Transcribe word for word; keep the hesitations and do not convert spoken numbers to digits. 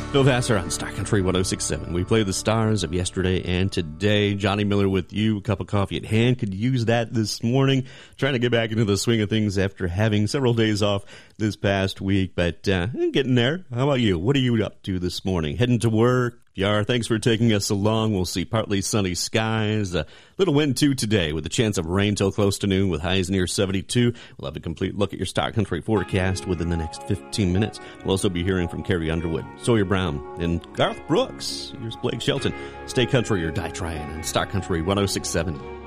Phil Vassar on Star Country one oh six point seven. We play the stars of yesterday and today. Johnny Miller with you, a cup of coffee at hand. Could use that this morning. Trying to get back into the swing of things after having several days off this past week, but uh, getting there. How about you? What are you up to this morning? Heading to work? If you are, thanks for taking us along. We'll see partly sunny skies. A little wind, too, today with a chance of rain till close to noon with highs near seventy-two. We'll have a complete look at your Star Country forecast within the next fifteen minutes. We'll also be hearing from Carrie Underwood, Sawyer Brown, and Garth Brooks. Here's Blake Shelton. Stay country or die trying on Star Country one oh six point seven.